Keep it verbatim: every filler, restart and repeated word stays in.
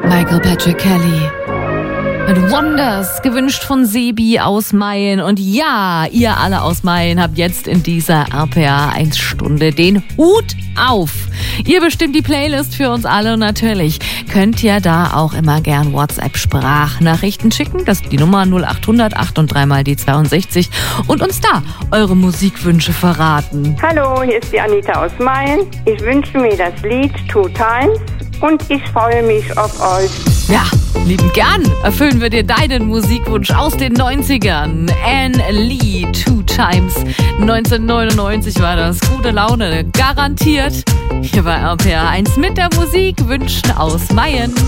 Michael Patrick Kelly mit Wonders, gewünscht von Sebi aus Mayen. Und ja, ihr alle aus Mayen habt jetzt in dieser R P R eins Stunde den Hut auf. Ihr bestimmt die Playlist für uns alle und natürlich könnt ihr da auch immer gern WhatsApp-Sprachnachrichten schicken. Das ist die Nummer null acht hundert acht und drei mal die zweiundsechzig und uns da eure Musikwünsche verraten. Hallo, hier ist die Anita aus Mayen. Ich wünsche mir das Lied Two Times und ich freue mich auf euch. Ja, lieben gern erfüllen wir dir deinen Musikwunsch aus den neunzigern. Anne Lee, Two Times. neunzehnhundertneunundneunzig war das. Gute Laune, garantiert. Hier bei R P R eins mit der Musik wünschen aus Mayen.